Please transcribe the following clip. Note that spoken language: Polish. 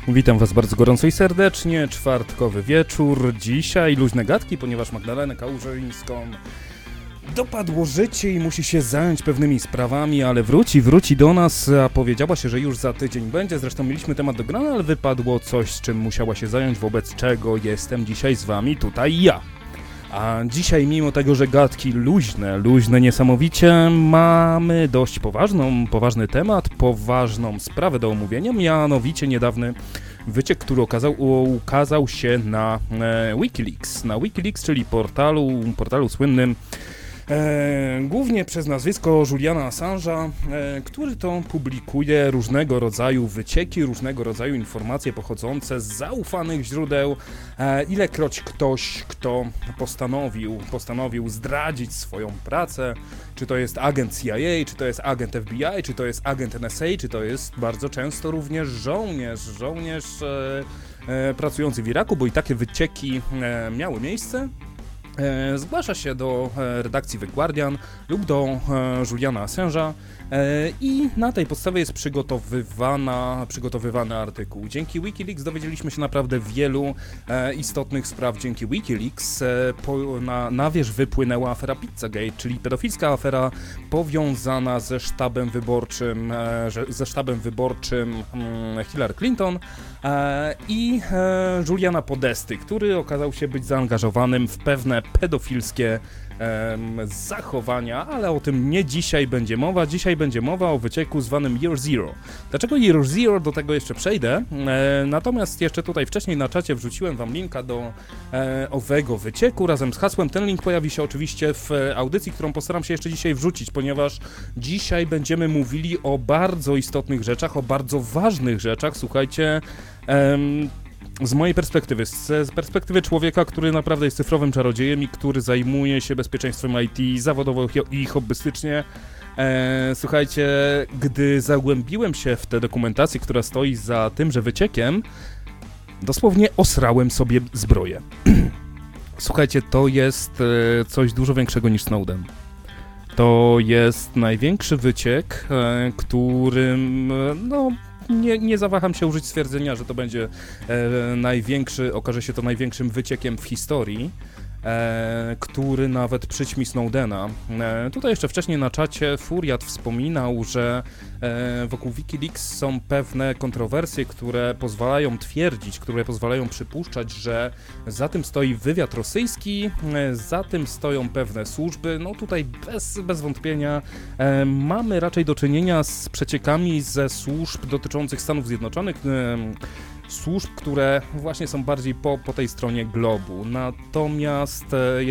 Witam Was bardzo gorąco i serdecznie, czwartkowy wieczór, dzisiaj luźne gadki, ponieważ Magdalenę Kałużyńską dopadło życie i musi się zająć pewnymi sprawami, ale wróci do nas, a powiedziała się, że już za tydzień będzie, zresztą mieliśmy temat do grania, ale wypadło coś, z czym musiała się zająć, wobec czego jestem dzisiaj z Wami tutaj ja. A dzisiaj, mimo tego, że gadki luźne niesamowicie, mamy dość poważny temat, poważną sprawę do omówienia, mianowicie niedawny wyciek, który ukazał się na Wikileaks, czyli portalu słynnym głównie przez nazwisko Juliana Assange'a, który to publikuje różnego rodzaju wycieki, różnego rodzaju informacje pochodzące z zaufanych źródeł, ilekroć ktoś, kto postanowił zdradzić swoją pracę, czy to jest agent CIA, czy to jest agent FBI, czy to jest agent NSA, czy to jest bardzo często również żołnierz pracujący w Iraku, bo i takie wycieki miały miejsce. Zgłasza się do redakcji The Guardian lub do Juliana Assange'a i na tej podstawie jest przygotowywany artykuł. Dzięki Wikileaks dowiedzieliśmy się naprawdę wielu istotnych spraw. Dzięki Wikileaks na wierzch wypłynęła afera Pizzagate, czyli pedofilska afera powiązana ze sztabem wyborczym Hillary Clinton i Juliana Podesty, który okazał się być zaangażowanym w pewne pedofilskie zachowania, ale o tym nie dzisiaj będzie mowa. Dzisiaj będzie mowa o wycieku zwanym Year Zero. Dlaczego Year Zero? Do tego jeszcze przejdę. Natomiast jeszcze tutaj wcześniej na czacie wrzuciłem Wam linka do owego wycieku razem z hasłem. Ten link pojawi się oczywiście w audycji, którą postaram się jeszcze dzisiaj wrzucić, ponieważ dzisiaj będziemy mówili o bardzo istotnych rzeczach, o bardzo ważnych rzeczach. Słuchajcie, z mojej perspektywy, z perspektywy człowieka, który naprawdę jest cyfrowym czarodziejem i który zajmuje się bezpieczeństwem IT zawodowo i hobbystycznie, słuchajcie, gdy zagłębiłem się w tę dokumentację, która stoi za tymże wyciekiem, dosłownie osrałem sobie zbroję. Słuchajcie, to jest coś dużo większego niż Snowden. To jest największy wyciek, którym, nie zawaham się użyć stwierdzenia, że to będzie okaże się to największym wyciekiem w historii, który nawet przyćmi Snowdena. Tutaj jeszcze wcześniej na czacie Furiat wspominał, że wokół Wikileaks są pewne kontrowersje, które pozwalają twierdzić, które pozwalają przypuszczać, że za tym stoi wywiad rosyjski, za tym stoją pewne służby. No tutaj bez wątpienia mamy raczej do czynienia z przeciekami ze służb dotyczących Stanów Zjednoczonych, służb, które właśnie są bardziej po tej stronie globu. Natomiast